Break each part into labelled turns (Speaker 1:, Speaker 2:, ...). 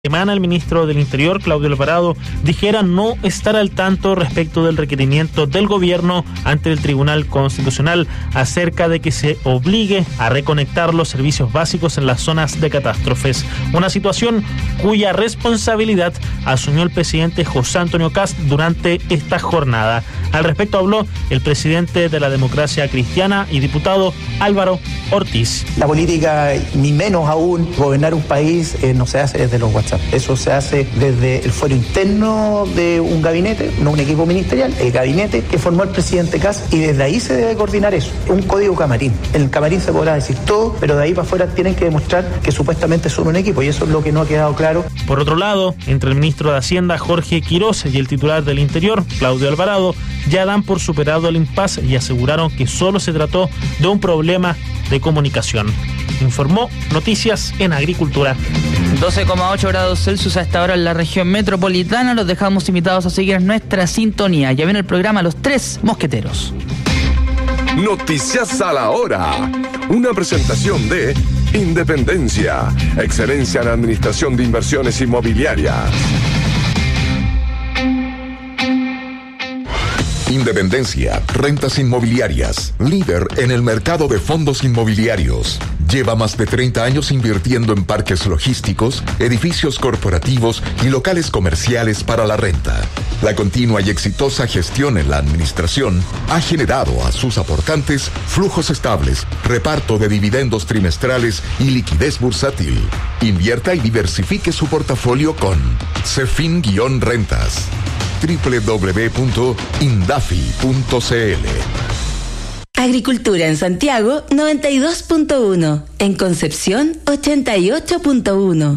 Speaker 1: semana el ministro del Interior, Claudio Alvarado, dijera no estar al tanto respecto del requerimiento del gobierno ante el Tribunal Constitucional acerca de que se obligue a reconectar los servicios básicos en las zonas de catástrofes, una situación cuya responsabilidad asumió el presidente José Antonio Kast durante esta jornada. Al respecto habló el presidente de la Democracia Cristiana y diputado Álvaro Ortiz.
Speaker 2: La política, ni menos aún, gobernar un país no se hace desde los WhatsApp. Eso se hace desde el fuero interno de un gabinete, no un equipo ministerial, el gabinete que formó el presidente Kast, y desde ahí se debe coordinar eso. Un código camarín. En el camarín se podrá decir todo, pero de ahí para afuera tienen que demostrar que supuestamente son un equipo, y eso es lo que no ha quedado claro.
Speaker 1: Por otro lado, entre el ministro de Hacienda, Jorge Quirós, y el titular del Interior, Claudio Alvarado, ya dan por superado el impasse y aseguraron que solo se trató de un problema de comunicación. Informó Noticias en Agricultura.
Speaker 3: 12,8 grados Celsius a esta hora en la región metropolitana. Los dejamos invitados a seguir nuestra sintonía. Ya viene el programa Los Tres Mosqueteros.
Speaker 4: Noticias a la hora. Una presentación de Independencia, excelencia en administración de inversiones inmobiliarias. Independencia, rentas inmobiliarias, líder en el mercado de fondos inmobiliarios. Lleva más de 30 años invirtiendo en parques logísticos, edificios corporativos y locales comerciales para la renta. La continua y exitosa gestión en la administración ha generado a sus aportantes flujos estables, reparto de dividendos trimestrales y liquidez bursátil. Invierta y diversifique su portafolio con Cefin-Rentas. www.indafi.cl.
Speaker 5: Agricultura en Santiago 92.1, en Concepción 88.1.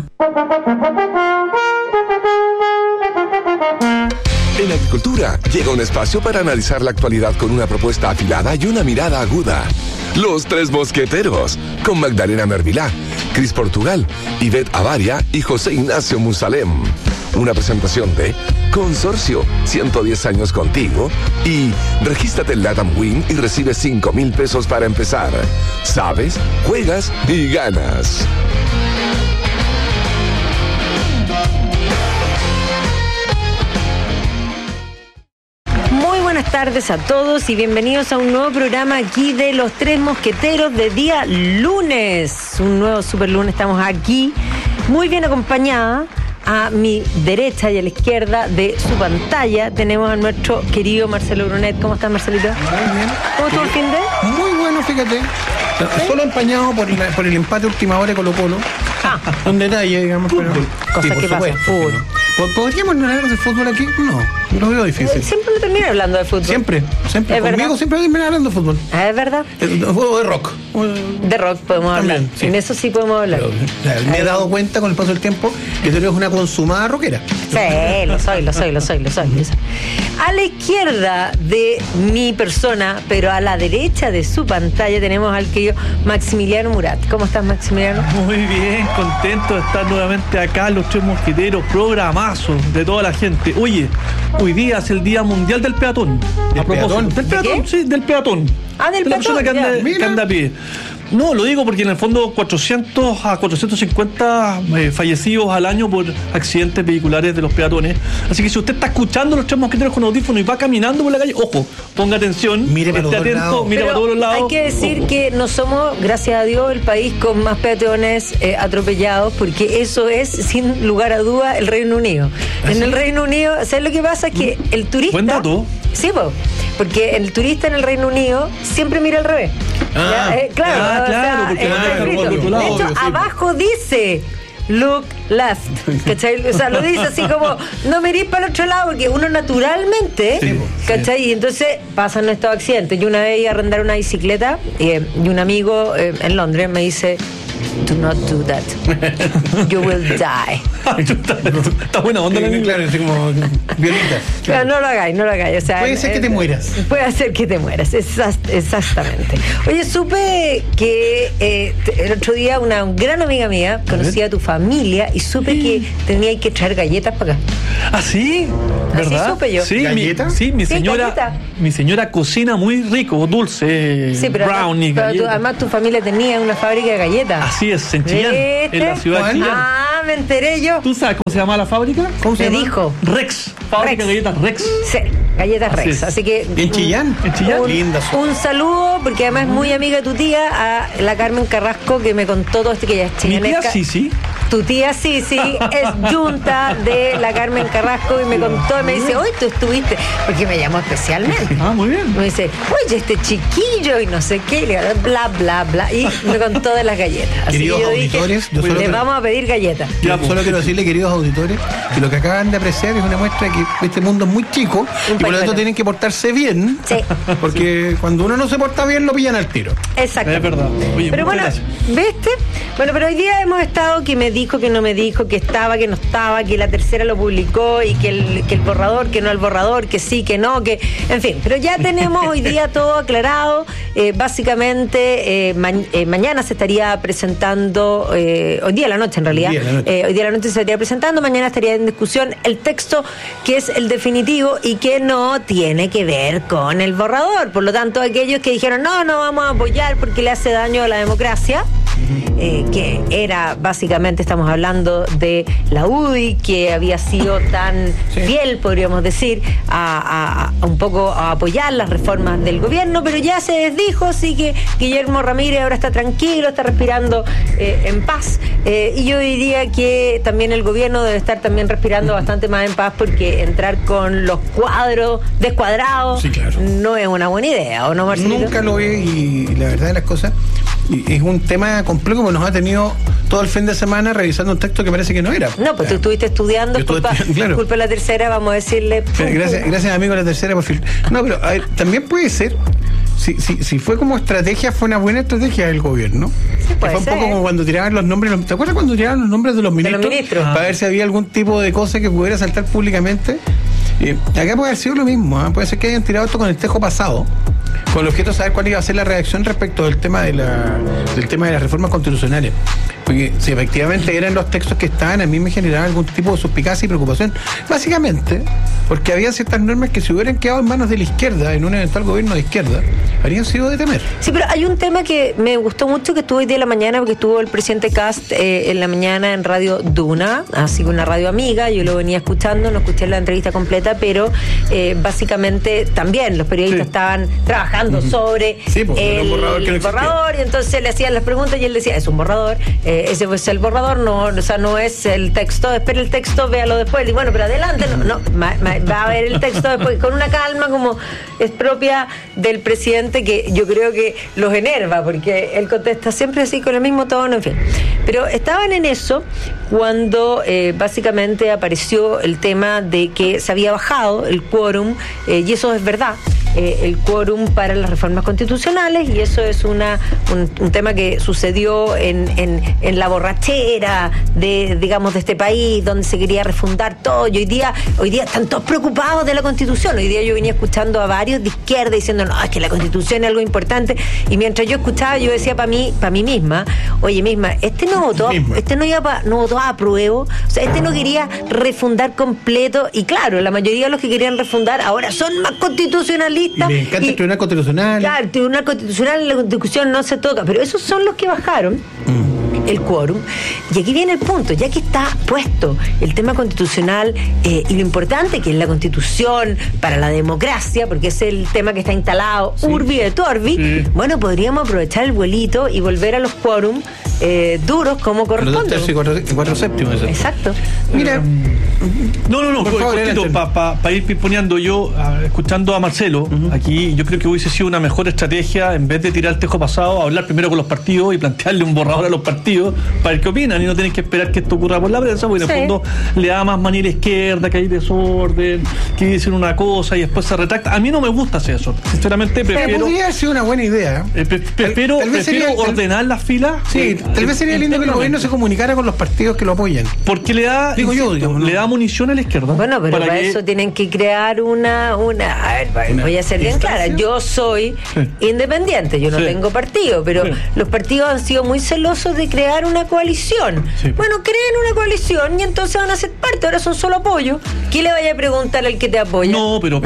Speaker 4: En Agricultura llega un espacio para analizar la actualidad con una propuesta afilada y una mirada aguda. Los Tres Mosqueteros, con Magdalena Mervilá, Cris Portugal, Ivette Avaria y José Ignacio Musalem. Una presentación de Consorcio, 110 años contigo, y regístrate en LATAM Win y recibe 5,000 pesos para empezar. Sabes, juegas y ganas.
Speaker 6: Buenas tardes a todos y bienvenidos a un nuevo programa aquí de Los Tres Mosqueteros de día lunes. Un nuevo super lunes, estamos aquí muy bien acompañada. A mi derecha y a la izquierda de su pantalla tenemos a nuestro querido Marcelo Brunet. ¿Cómo estás, Marcelito?
Speaker 7: Muy bien.
Speaker 6: ¿Cómo estuvo el fin de?
Speaker 7: Muy bueno, fíjate. ¿Sí? Solo empañado por el empate última hora de Colo-Colo. Un detalle, digamos.
Speaker 6: Fútbol. Cosas que pasan. Fútbol.
Speaker 7: ¿Podríamos no hablar de fútbol aquí? No, lo veo difícil.
Speaker 6: Siempre lo termino hablando de fútbol.
Speaker 7: Siempre.
Speaker 6: ¿Es
Speaker 7: conmigo
Speaker 6: verdad?
Speaker 7: Siempre termino hablando de fútbol.
Speaker 6: ¿Es verdad?
Speaker 7: O de rock.
Speaker 6: De rock podemos
Speaker 7: También,
Speaker 6: hablar.
Speaker 7: sí.
Speaker 6: En eso sí podemos hablar.
Speaker 7: Pero, me he dado cuenta con el paso del tiempo que tú eres una consumada rockera.
Speaker 6: Sí, lo soy. A la izquierda de mi persona, pero a la derecha de su pantalla, tenemos al querido Maximiliano Murat. ¿Cómo estás, Maximiliano?
Speaker 8: Muy bien, contento de estar nuevamente acá, Los Tres Mosqueteros, programazo de toda la gente. Oye, hoy día es el Día Mundial del Peatón.
Speaker 7: ¿Del peatón?
Speaker 8: Del peatón, sí, del peatón.
Speaker 6: Ah, del
Speaker 8: de la
Speaker 6: peatón,
Speaker 8: persona que anda a pie. No, lo digo porque en el fondo 400 a 450 fallecidos al año por accidentes vehiculares de los peatones. Así que si usted está escuchando Los Tres Mosqueteros con audífonos y va caminando por la calle, ojo, ponga atención,
Speaker 7: mire para
Speaker 8: esté atento,
Speaker 7: lados.
Speaker 8: mire para todos los lados.
Speaker 6: Hay que decir
Speaker 8: ojo.
Speaker 6: que no somos, gracias a Dios, el país con más peatones atropellados, porque eso es, sin lugar a duda, el Reino Unido. En el Reino Unido, ¿sabes lo que pasa? Es que el turista...
Speaker 8: Buen dato.
Speaker 6: Sí, porque el turista en el Reino Unido siempre mira al revés. Claro,
Speaker 8: porque
Speaker 6: está escrito.
Speaker 8: por otro lado,
Speaker 6: de hecho,
Speaker 8: sí.
Speaker 6: abajo dice look left, ¿cachai? O sea, lo dice así como no mirís para el otro lado, porque uno naturalmente,
Speaker 8: sí,
Speaker 6: ¿cachai? Y entonces pasan estos accidentes. Yo una vez iba a arrendar una bicicleta y un amigo en Londres me dice: do not do that, you will die.
Speaker 8: Está buena onda la niña.
Speaker 7: Claro, así como violita.
Speaker 6: Claro, no lo hagáis. O sea,
Speaker 7: Puede ser que te mueras.
Speaker 6: Puede ser que te mueras, exactamente. Oye, supe que el otro día una gran amiga mía conocía a tu familia y supe que tenía que traer galletas para acá.
Speaker 8: ¿Ah, sí? ¿Verdad?
Speaker 6: Así supe yo.
Speaker 8: Sí,
Speaker 7: ¿Galleta?
Speaker 8: mi
Speaker 6: galleta.
Speaker 8: señora cocina muy rico, dulce,
Speaker 6: Sí, pero
Speaker 8: brownie,
Speaker 6: además tu familia tenía una fábrica de galletas.
Speaker 8: Así es, en Chillán,
Speaker 6: ¿Viste?
Speaker 8: en la ciudad de Chillán.
Speaker 6: Ah, me enteré yo.
Speaker 8: ¿Tú sabes cómo se llama la fábrica?
Speaker 7: ¿Cómo se
Speaker 6: Me
Speaker 7: llama?
Speaker 6: dijo.
Speaker 8: Rex, fábrica de galletas Rex.
Speaker 6: Sí, galletas
Speaker 8: Así
Speaker 6: Rex.
Speaker 8: es.
Speaker 6: Así que.
Speaker 7: ¿En Chillán?
Speaker 8: ¿En Chillán?
Speaker 7: Linda zona.
Speaker 6: Un saludo, porque además es muy amiga de tu tía, a la Carmen Carrasco, que me contó todo esto, que ella es
Speaker 8: Mi
Speaker 6: chilenesca.
Speaker 8: tía sí.
Speaker 6: Tu tía Sisi es yunta de la Carmen Carrasco y me contó, y me dice, hoy tú estuviste, porque me llamó especialmente.
Speaker 8: Ah, muy bien.
Speaker 6: Me dice, oye, este chiquillo y no sé qué, y le digo, bla, bla, bla, y me contó de las galletas. Así
Speaker 7: Queridos
Speaker 6: que yo dije,
Speaker 7: auditores, yo solo
Speaker 6: les
Speaker 7: quiero-
Speaker 6: vamos a pedir galletas.
Speaker 7: Yo solo quiero decirle, queridos auditores, que lo que acaban de apreciar es una muestra de que este mundo es muy chico y por lo
Speaker 6: pañuelo.
Speaker 7: tanto tienen que portarse bien.
Speaker 6: Sí.
Speaker 7: Porque cuando uno no se porta bien, lo pillan al tiro.
Speaker 6: Exacto.
Speaker 8: Es verdad. Oye,
Speaker 6: Pero bueno,
Speaker 8: muchas gracias.
Speaker 6: ¿viste? Bueno, pero hoy día hemos estado que me dijo, que no me dijo, que estaba, que no estaba, que la tercera lo publicó y que el borrador, que no el borrador, que sí, que no, que... En fin, pero ya tenemos hoy día todo aclarado. Básicamente, mañana se estaría presentando, hoy día a la noche en realidad,
Speaker 7: Hoy día a la noche.
Speaker 6: hoy día a la noche se estaría presentando, mañana estaría en discusión el texto que es el definitivo y que no tiene que ver con el borrador. Por lo tanto, aquellos que dijeron no vamos a apoyar porque le hace daño a la democracia, que era básicamente, estamos hablando de la UDI, que había sido tan fiel, podríamos decir, a un poco a apoyar las reformas del gobierno, pero ya se desdijo, así que Guillermo Ramírez ahora está tranquilo, está respirando en paz, y yo diría que también el gobierno debe estar también respirando bastante más en paz, porque entrar con los cuadros descuadrados
Speaker 7: Sí, claro.
Speaker 6: no es una buena idea, ¿o no, Marcelito?
Speaker 7: Nunca lo es y la verdad de las cosas es un tema complejo porque nos ha tenido todo el fin de semana revisando un texto que parece que no era.
Speaker 6: No, pues tú estuviste estudiando,
Speaker 7: Yo estuve estudiando, claro.
Speaker 6: culpa de la tercera, vamos a decirle.
Speaker 7: Gracias amigo de la tercera por filtrar. No, pero a ver, también puede ser, si fue como estrategia, fue una buena estrategia del gobierno.
Speaker 6: Sí,
Speaker 7: Que
Speaker 6: puede
Speaker 7: fue un poco
Speaker 6: ser.
Speaker 7: como cuando tiraban los nombres, ¿te acuerdas cuando tiraban los nombres de los ministros?
Speaker 6: ministros.
Speaker 7: Para ver si había algún tipo de cosa que pudiera saltar públicamente. Acá puede haber sido lo mismo, ¿eh? Puede ser que hayan tirado esto con el tejo pasado, con el objeto de saber cuál iba a ser la reacción respecto del tema de las reformas constitucionales. Porque si efectivamente eran los textos que estaban, a mí me generaba algún tipo de suspicacia y preocupación. Básicamente, porque había ciertas normas que si hubieran quedado en manos de la izquierda, en un eventual gobierno de izquierda, habrían sido de temer.
Speaker 6: Sí, pero hay un tema que me gustó mucho, que estuvo hoy día en la mañana, porque estuvo el presidente Kast en la mañana en Radio Duna, así que una radio amiga, yo lo venía escuchando, no escuché la entrevista completa, pero básicamente también los periodistas estaban trabajando sobre
Speaker 7: Sí, pues, era un borrador que no
Speaker 6: el
Speaker 7: existía.
Speaker 6: borrador, y entonces le hacían las preguntas y él decía, es un borrador, ese es el borrador, no, o sea, no es el texto, espere el texto, véalo después, y bueno, pero adelante, va a ver el texto después, con una calma como es propia del presidente, que yo creo que los enerva, porque él contesta siempre así con el mismo tono, en fin. Pero estaban en eso cuando básicamente apareció el tema de que se había bajado el quórum, y eso es verdad, el quórum para las reformas constitucionales, y eso es un tema que sucedió en la borrachera digamos, de este país, donde se quería refundar todo, y hoy día están todos preocupados de la Constitución. Hoy día yo venía escuchando a varios de izquierda diciendo, no, es que la Constitución es algo importante, y mientras yo escuchaba, yo decía para mí misma, oye, este no votó a prueba, o sea, este no quería refundar completo, y claro, la mayoría de los que querían refundar ahora son más constitucionalistas.
Speaker 7: Y me encanta el Tribunal Constitucional.
Speaker 6: Claro, el Tribunal Constitucional, la Constitución no se toca, pero esos son los que bajaron el quórum. Y aquí viene el punto, ya que está puesto el tema constitucional y lo importante que es la Constitución para la democracia, porque es el tema que está instalado urbi et orbi, bueno, podríamos aprovechar el vuelito y volver a los quórum duros como
Speaker 7: Los 2
Speaker 6: corresponde.
Speaker 7: tercios y 4 séptimos. Eso.
Speaker 6: Exacto.
Speaker 7: Mira,
Speaker 8: No,
Speaker 7: Por favor,
Speaker 8: cortito,
Speaker 7: adelante.
Speaker 8: para ir pimponeando, yo, escuchando a Marcelo, aquí yo creo que hubiese sido una mejor estrategia, en vez de tirar el tejo pasado, hablar primero con los partidos y plantearle un borrador a los partidos para ver qué opinan, y no tienen que esperar que esto ocurra por la prensa, porque en el fondo le da más manera izquierda, que hay desorden, que dicen una cosa y después se retracta. A mí no me gusta hacer eso, sinceramente prefiero
Speaker 7: podría haber sido una buena idea.
Speaker 8: prefiero
Speaker 7: Tal vez sería-
Speaker 8: ordenar las filas.
Speaker 7: Sí, Tal vez sería lindo que el gobierno se comunicara con los partidos que lo apoyan.
Speaker 8: Porque le da, le da munición a la izquierda.
Speaker 6: Bueno, pero para eso tienen que crear una voy a ser bien clara. Yo soy independiente, yo no tengo partido, pero los partidos han sido muy celosos de crear una coalición. Sí. Bueno, creen una coalición y entonces van a ser parte, ahora son solo apoyo. ¿Qué le vaya a preguntar al que te apoya?
Speaker 8: No, pero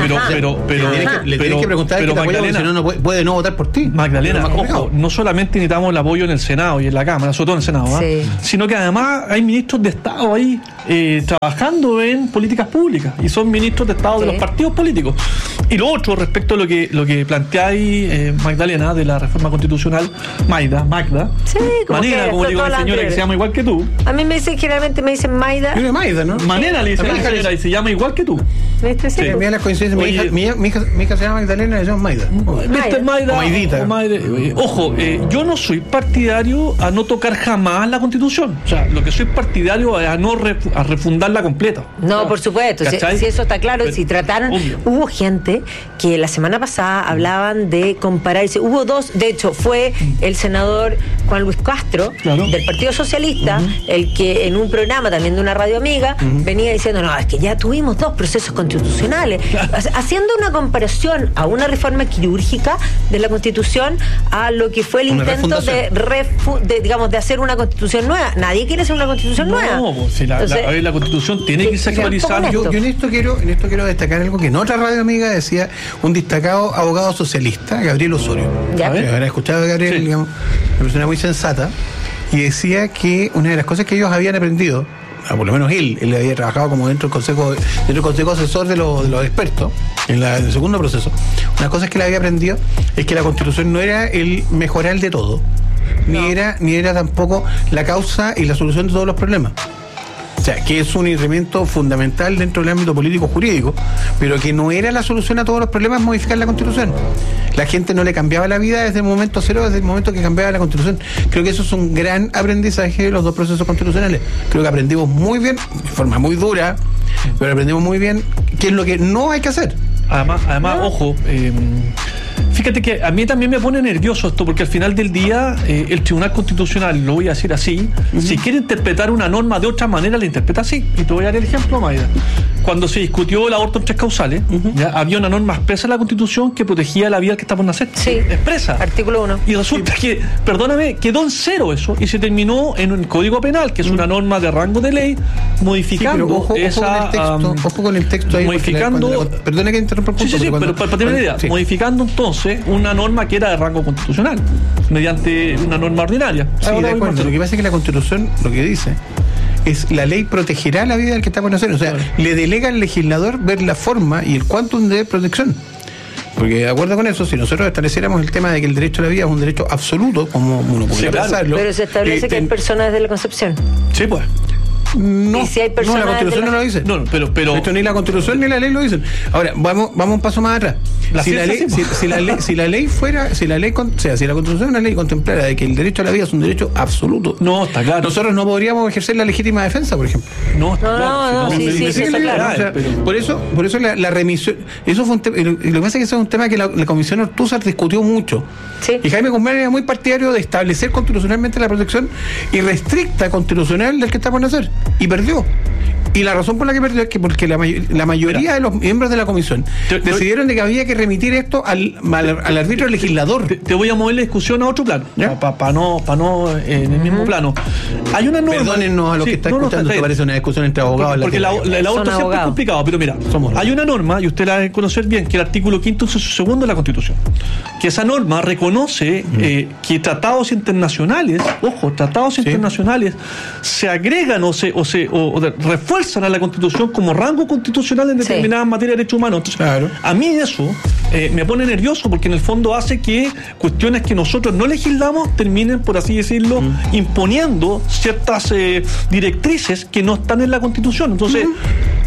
Speaker 7: le tienes que preguntar al que te apoya, porque si no puede no votar por ti.
Speaker 8: Magdalena, ojo, no solamente necesitamos el apoyo en el Senado y en la Cámara, sobre todo en el Senado, sino que además hay ministros de Estado ahí trabajando en políticas públicas y son ministros de Estado de los partidos políticos. Y lo otro, respecto a lo que planteáis, Magdalena, de la reforma constitucional, Magda, Manera, como digo a la señora que se llama igual que tú.
Speaker 6: A mí generalmente me dicen Maida.
Speaker 7: Yo Maida, ¿no?
Speaker 8: Manera le dice a la señora y se llama igual que tú.
Speaker 7: ¿Viste? Sí. Mira las coincidencias. Mi hija se llama Magdalena y yo Maida.
Speaker 8: ¿Viste? Maidita. Ojo, yo no soy partidario a no tocar jamás la Constitución. O sea, lo que soy partidario es a refundarla completa.
Speaker 6: No, por supuesto. Si eso está claro. Pero, si trataron. Hubo gente que la semana pasada hablaban de comparar. Hubo dos. De hecho, fue el senador Juan Luis Castro del Partido Socialista, el que en un programa también de una radio amiga venía diciendo: no, es que ya tuvimos dos procesos constitucionales, haciendo una comparación a una reforma quirúrgica de la Constitución a lo que fue el intento de hacer una Constitución nueva. Nadie quiere hacer una Constitución nueva.
Speaker 8: No, si la Constitución tiene que irse actualizando.
Speaker 7: Yo en esto quiero destacar algo que en otra radio amiga decía un destacado abogado socialista, Gabriel Osorio. Habrá escuchado a Gabriel, digamos, una persona muy sensata, y decía que una de las cosas que ellos habían aprendido, por lo menos él había trabajado como dentro del consejo asesor de los expertos en el segundo proceso. Una de las cosas que él había aprendido es que la Constitución no era el mejoral de todo, ni era tampoco la causa y la solución de todos los problemas. O sea, que es un instrumento fundamental dentro del ámbito político-jurídico, pero que no era la solución a todos los problemas modificar la Constitución. La gente no le cambiaba la vida desde el momento cero, desde el momento que cambiaba la Constitución. Creo que eso es un gran aprendizaje de los dos procesos constitucionales. Creo que aprendimos muy bien, de forma muy dura, pero aprendimos muy bien qué es lo que no hay que hacer.
Speaker 8: Además, ojo, fíjate que a mí también me pone nervioso esto, porque al final del día el Tribunal Constitucional, lo voy a decir así, si quiere interpretar una norma de otra manera, la interpreta así. Y te voy a dar el ejemplo, Maida. Cuando se discutió el aborto en 3 causales, había una norma expresa en la Constitución que protegía la vida que está por nacer.
Speaker 6: Sí.
Speaker 8: Expresa.
Speaker 6: Artículo 1.
Speaker 8: Y resulta que, perdóname, quedó en cero eso y se terminó en el Código Penal, que es una norma de rango de ley, modificando
Speaker 7: ojo con el texto ahí.
Speaker 8: Modificando.
Speaker 7: Perdona que interrumpa el punto.
Speaker 8: Sí, pero para tener una idea, modificando entonces una norma que era de rango constitucional, mediante una norma ordinaria.
Speaker 7: Sí, de acuerdo. Lo que pasa es que la Constitución lo que dice es: la ley protegerá la vida del que está por nacer. O sea, le delega al legislador ver la forma y el quantum de protección. Porque de acuerdo con eso, si nosotros estableciéramos el tema de que el derecho a la vida es un derecho absoluto, como uno podría pensarlo.
Speaker 6: Pero se establece que hay personas de la Concepción.
Speaker 8: Sí, pues.
Speaker 7: No,
Speaker 6: si hay
Speaker 7: la Constitución no lo dice.
Speaker 8: No, pero
Speaker 7: de hecho, ni la Constitución ni la ley lo dicen. Ahora, vamos un paso más atrás. Si la Constitución es una ley contemplara de que el derecho a la vida es un derecho absoluto.
Speaker 8: No, está claro.
Speaker 7: Nosotros no podríamos ejercer la legítima defensa, por ejemplo.
Speaker 6: No, sí, está claro.
Speaker 7: O sea, por eso la remisión, eso fue un tema, y lo que pasa es que eso es un tema que la Comisión Ortúzar discutió mucho. Sí. Y Jaime Guzmán era muy partidario de establecer constitucionalmente la protección irrestricta constitucional del que está por nacer. Y perdió. Y la razón por la que perdió es que porque la mayoría de los miembros de la comisión decidieron de que había que remitir esto al arbitrio legislador.
Speaker 8: Te voy a mover la discusión a otro plano, para no en el mismo plano. Hay una norma.
Speaker 7: Perdónennos a los que están escuchando, que parece una discusión entre abogados.
Speaker 8: Porque el aborto siempre es complicado, pero mira, hay una norma, y usted la debe conocer bien, que es el artículo 5º, inciso 2 de la Constitución. Que esa norma reconoce que tratados internacionales, internacionales, se agregan o refuerzan a la Constitución como rango constitucional en determinadas materias de derechos humanos. Entonces, a mí eso me pone nervioso, porque en el fondo hace que cuestiones que nosotros no legislamos terminen, por así decirlo, imponiendo ciertas directrices que no están en la Constitución. Entonces,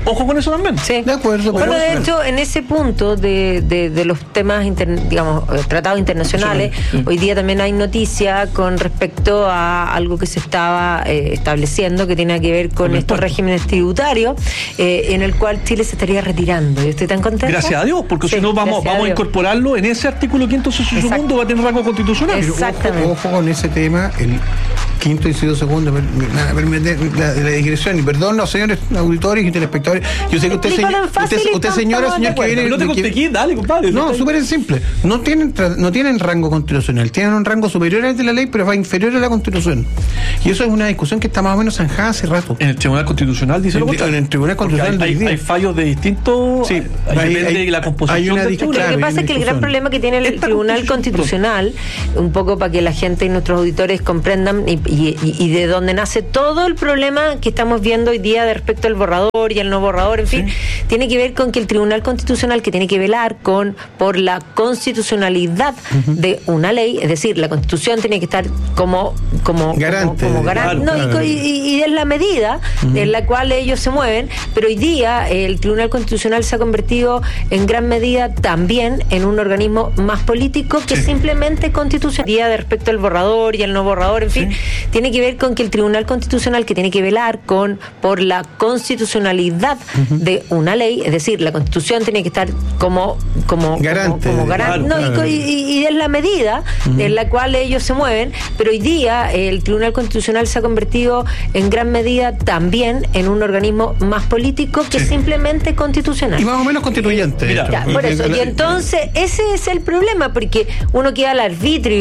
Speaker 8: Ojo con eso también.
Speaker 6: Sí.
Speaker 7: De acuerdo.
Speaker 6: Bueno,
Speaker 7: pero-
Speaker 6: de hecho, en ese punto de los temas, tratados internacionales, hoy día también hay noticia con respecto a algo que se estaba estableciendo que tiene que ver con estos regímenes tributarios, en el cual Chile se estaría retirando. Yo estoy tan contenta.
Speaker 8: Gracias a Dios, porque
Speaker 6: Sí,
Speaker 8: si no vamos
Speaker 6: gracias a
Speaker 8: a
Speaker 6: Dios.
Speaker 8: incorporarlo en ese artículo 502 segundo, va a tener rango constitucional.
Speaker 7: Pero
Speaker 6: Exactamente.
Speaker 7: ojo con ese tema, el quinto inciso segundo, la digresión, y perdón los señores auditores y telespectadores, yo sé que usted,
Speaker 6: Explícalo en fácil y
Speaker 7: usted
Speaker 6: estamos
Speaker 7: señora,
Speaker 6: de
Speaker 7: señor que
Speaker 6: acuerdo.
Speaker 7: viene...
Speaker 8: No te compliqué, dale, compadre.
Speaker 7: No, súper simple. No tienen rango constitucional, tienen un rango superior al de la ley, pero va inferior a la Constitución. Y eso es una discusión que está más o menos zanjada hace rato.
Speaker 8: En el Tribunal Constitucional dice lo contrario.
Speaker 7: En el Tribunal
Speaker 8: Porque
Speaker 7: Constitucional
Speaker 8: hay,
Speaker 7: hoy día.
Speaker 8: hay fallos de distintos.
Speaker 7: Sí,
Speaker 8: depende
Speaker 7: hay-
Speaker 8: de la composición
Speaker 7: hay una
Speaker 8: del
Speaker 7: discusión.
Speaker 8: tribunal.
Speaker 6: Lo que
Speaker 7: Claro,
Speaker 6: pasa es que el gran
Speaker 7: discusión.
Speaker 6: problema que tiene el
Speaker 8: Esta
Speaker 6: Tribunal Constitucional, un poco para que la gente y nuestros auditores comprendan y de donde nace todo el problema que estamos viendo hoy día de respecto al borrador y al no borrador, en fin, tiene que ver con que el Tribunal Constitucional, que tiene que velar por la constitucionalidad de una ley, es decir, la Constitución tiene que estar como
Speaker 7: Garante.
Speaker 6: como garante,
Speaker 8: Claro,
Speaker 6: no,
Speaker 7: claro.
Speaker 6: y es la medida en la cual ellos se mueven, pero hoy día el Tribunal Constitucional se ha convertido en gran medida también en un organismo más político que simplemente constitucional. De respecto al borrador y al no borrador, en fin, tiene que ver con que el Tribunal Constitucional, que tiene que velar por la constitucionalidad de una ley, es decir, la Constitución tiene que estar como
Speaker 7: Garante.
Speaker 6: como garante,
Speaker 8: Claro,
Speaker 6: no,
Speaker 7: claro.
Speaker 6: y es la medida en la cual ellos se mueven, pero hoy día el Tribunal Constitucional se ha convertido en gran medida también en un organismo más político que simplemente constitucional.
Speaker 7: Y más o menos constituyente.
Speaker 8: Mira,
Speaker 6: Ya, por eso, y entonces ese es el problema, porque uno queda al arbitrio